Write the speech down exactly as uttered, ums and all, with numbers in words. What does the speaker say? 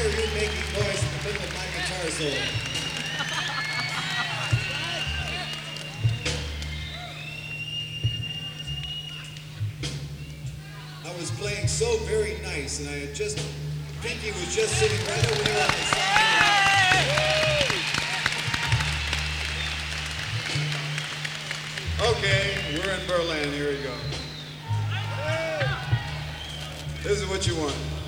are you making noise in the middle of my guitar solo? I was playing so very nice, and I had just, Pinky was just sitting right over there on the side. Okay, we're in Berlin, here we go. This is what you want.